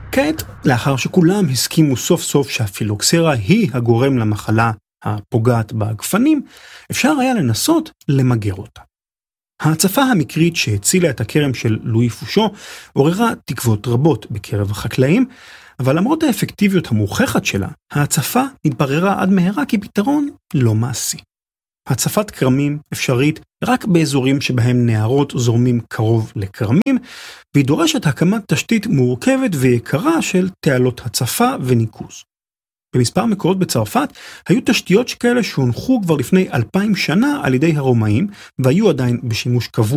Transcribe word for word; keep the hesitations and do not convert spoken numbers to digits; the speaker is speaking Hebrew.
כעת, לאחר שכולם הסכימו סוף סוף שהפילוקסרה היא הגורם למחלה הפוגעת בגפנים, אפשר היה לנסות למגר אותה. ההצפה המקרית שהצילה את הכרם של לואי פושו עוררה תקוות רבות בקרב החקלאים, אבל למרות האפקטיביות המוכחת שלה, ההצפה התבררה עד מהרה כפתרון לא מעשי. הצפת כרמים אפשרית רק באזורים שבהם נהרות זורמים קרוב לכרמים, והיא דורשת הקמת תשתית מורכבת ויקרה של תעלות הצפה וניקוז. במספר מקורות בצרפת היו תשתיות שכאלה שהונחו כבר לפני אלפיים שנה על ידי הרומאים, והיו עדיין בשימוש קבוע